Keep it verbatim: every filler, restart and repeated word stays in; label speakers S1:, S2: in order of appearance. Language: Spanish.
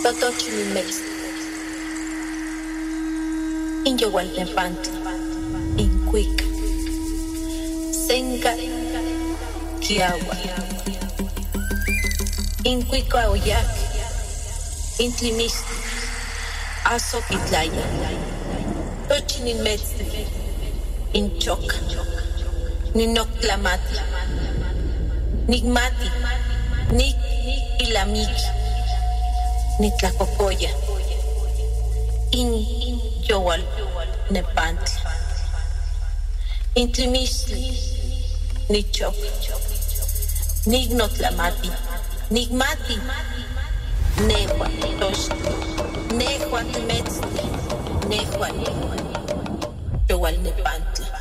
S1: Totochilimex, Inyowalnepantli, Incuic, Senca, Kiawa, Incuico Aoyac, Intlimistli, Azoquitlaya, Tochilimex, Inchoc, Ninoctlamati, Nigmati, Nik Ilamiki, Nitlacocoya, In Yowal Nepantli, Intlimistli, Nichok, Nignotlamati, Nigmati, Nehua Tosh, Nehua Temetzli, Nehua Yowal Nepantli.